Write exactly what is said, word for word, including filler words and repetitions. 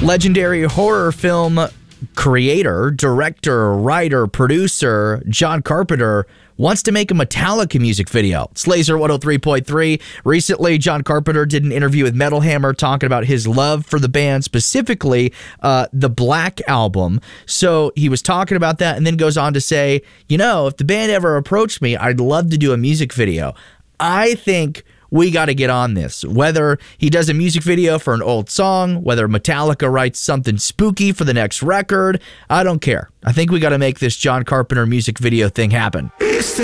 Legendary horror film creator, director, writer, producer John Carpenter wants to make a Metallica music video. It's Laser one oh three point three. Recently, John Carpenter did an interview with Metal Hammer talking about his love for the band, specifically uh, the Black Album. So he was talking about that and then goes on to say, you know, if the band ever approached me, I'd love to do a music video. I think we got to get on this. Whether he does a music video for an old song, whether Metallica writes something spooky for the next record, I don't care. I think we got to make this John Carpenter music video thing happen.